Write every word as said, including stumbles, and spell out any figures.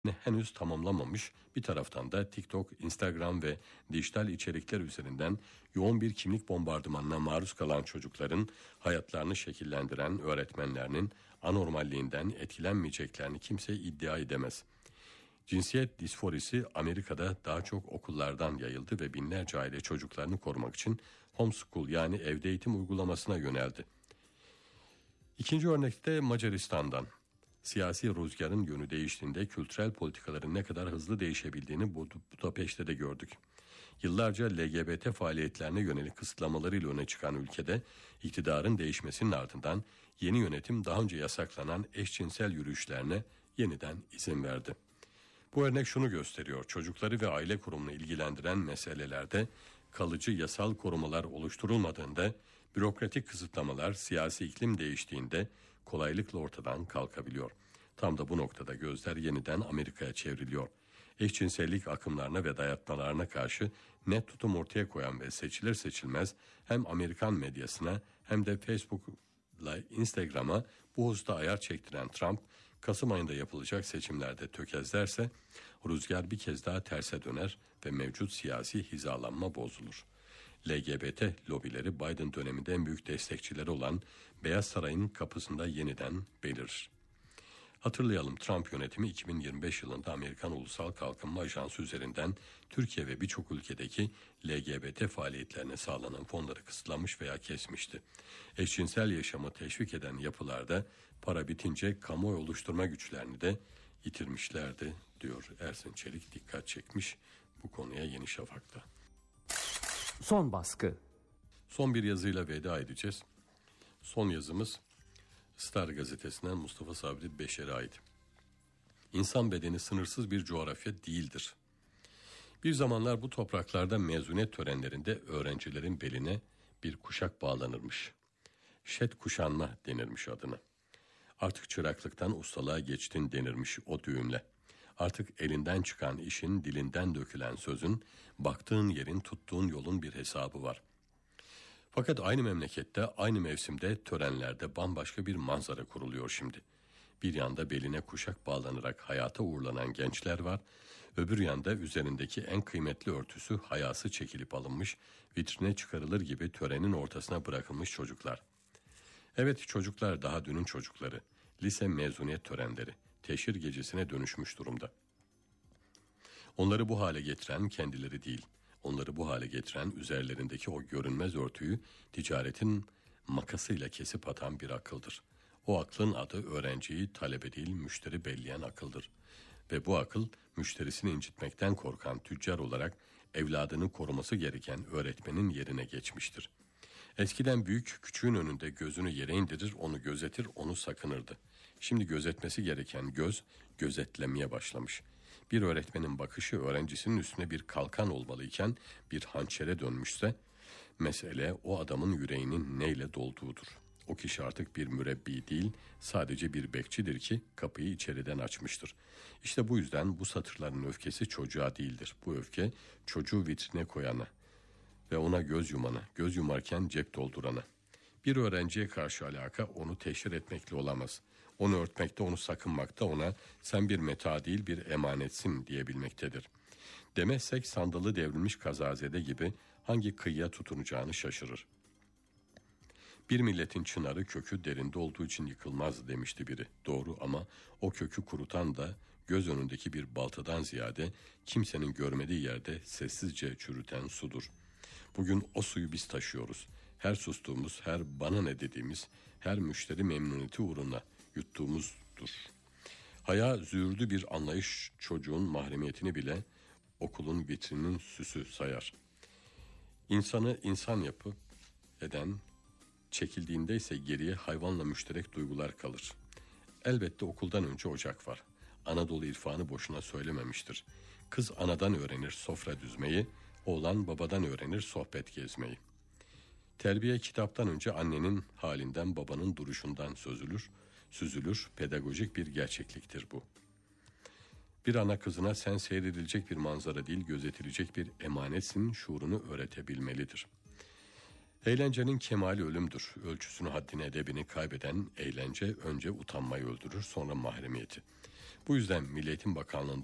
henüz tamamlamamış, bir taraftan da TikTok, Instagram ve dijital içerikler üzerinden yoğun bir kimlik bombardımanına maruz kalan çocukların hayatlarını şekillendiren öğretmenlerinin anormalliğinden etkilenmeyeceklerini kimse iddia edemez. Cinsiyet disforisi Amerika'da daha çok okullardan yayıldı ve binlerce aile çocuklarını korumak için homeschool yani evde eğitim uygulamasına yöneldi. İkinci örnekte Macaristan'dan. Siyasi rüzgarın yönü değiştiğinde kültürel politikaların ne kadar hızlı değişebildiğini Budapeşte de gördük. Yıllarca L G B T faaliyetlerine yönelik kısıtlamalarıyla öne çıkan ülkede iktidarın değişmesinin ardından yeni yönetim daha önce yasaklanan eşcinsel yürüyüşlerine yeniden izin verdi. Bu örnek şunu gösteriyor: çocukları ve aile kurumunu ilgilendiren meselelerde kalıcı yasal korumalar oluşturulmadığında, bürokratik kısıtlamalar siyasi iklim değiştiğinde kolaylıkla ortadan kalkabiliyor. Tam da bu noktada gözler yeniden Amerika'ya çevriliyor. Eşcinsellik akımlarına ve dayatmalarına karşı net tutum ortaya koyan ve seçilir seçilmez hem Amerikan medyasına hem de Facebook'la Instagram'a bu hususta ayar çektiren Trump, Kasım ayında yapılacak seçimlerde tökezlerse rüzgar bir kez daha terse döner ve mevcut siyasi hizalanma bozulur. L G B T lobileri Biden döneminde en büyük destekçileri olan Beyaz Saray'ın kapısında yeniden belirir. Hatırlayalım, Trump yönetimi iki bin yirmi beş yılında Amerikan Ulusal Kalkınma Ajansı üzerinden Türkiye ve birçok ülkedeki L G B T faaliyetlerine sağlanan fonları kısıtlamış veya kesmişti. Eşcinsel yaşamı teşvik eden yapılarda para bitince kamuoyu oluşturma güçlerini de yitirmişlerdi diyor Ersin Çelik, dikkat çekmiş bu konuya Yeni Şafak'ta. Son baskı. Son bir yazıyla veda edeceğiz. Son yazımız Star gazetesinden Mustafa Sabri Beşer'e ait. İnsan bedeni sınırsız bir coğrafya değildir. Bir zamanlar bu topraklarda mezuniyet törenlerinde öğrencilerin beline bir kuşak bağlanırmış. Şet kuşanma denirmiş adına. Artık çıraklıktan ustalığa geçtin denirmiş o düğümle. Artık elinden çıkan işin, dilinden dökülen sözün, baktığın yerin, tuttuğun yolun bir hesabı var. Fakat aynı memlekette, aynı mevsimde törenlerde bambaşka bir manzara kuruluyor şimdi. Bir yanda beline kuşak bağlanarak hayata uğurlanan gençler var, öbür yanda üzerindeki en kıymetli örtüsü hayası çekilip alınmış, vitrine çıkarılır gibi törenin ortasına bırakılmış çocuklar. Evet, çocuklar daha dünün çocukları, lise mezuniyet törenleri, teşhir gecesine dönüşmüş durumda. Onları bu hale getiren kendileri değil, onları bu hale getiren üzerlerindeki o görünmez örtüyü ticaretin makasıyla kesip atan bir akıldır. O aklın adı öğrenciyi talebe değil müşteri belleyen akıldır. Ve bu akıl müşterisini incitmekten korkan tüccar olarak evladını koruması gereken öğretmenin yerine geçmiştir. Eskiden büyük küçüğün önünde gözünü yere indirir, onu gözetir, onu sakınırdı. Şimdi gözetmesi gereken göz gözetlemeye başlamış. Bir öğretmenin bakışı öğrencisinin üstüne bir kalkan olmalıyken bir hançere dönmüşse mesele o adamın yüreğinin neyle dolduğudur. O kişi artık bir mürebbi değil, sadece bir bekçidir ki kapıyı içeriden açmıştır. İşte bu yüzden bu satırların öfkesi çocuğa değildir. Bu öfke çocuğu vitrine koyana ve ona göz yumana, göz yumarken cep doldurana. Bir öğrenciye karşı alaka onu teşhir etmekle olamaz. Onu örtmekte, onu sakınmakta, ona sen bir meta değil bir emanetsin diyebilmektedir. Demezsek sandalı devrilmiş kazazede gibi hangi kıyıya tutunacağını şaşırır. Bir milletin çınarı kökü derinde olduğu için yıkılmaz demişti biri. Doğru, ama o kökü kurutan da göz önündeki bir baltadan ziyade kimsenin görmediği yerde sessizce çürüten sudur. Bugün o suyu biz taşıyoruz. Her sustuğumuz, her bana ne dediğimiz, her müşteri memnuniyeti uğruna yuttuğumuzdur. Haya züğürdü bir anlayış çocuğun mahremiyetini bile okulun vitrininin süsü sayar. İnsanı insan yapı eden, çekildiğinde ise geriye hayvanla müşterek duygular kalır. Elbette okuldan önce ocak var. Anadolu irfanı boşuna söylememiştir. Kız anadan öğrenir sofra düzmeyi, oğlan babadan öğrenir sohbet gezmeyi. Terbiye kitaptan önce annenin halinden, babanın duruşundan sözülür, süzülür, pedagojik bir gerçekliktir bu. Bir ana kızına sen seyredilecek bir manzara değil, gözetilecek bir emanetsin şuurunu öğretebilmelidir. Eğlencenin kemali ölümdür. Ölçüsünü, haddini, edebini kaybeden eğlence önce utanmayı öldürür, sonra mahremiyeti. Bu yüzden Milli Eğitim Bakanlığı'nda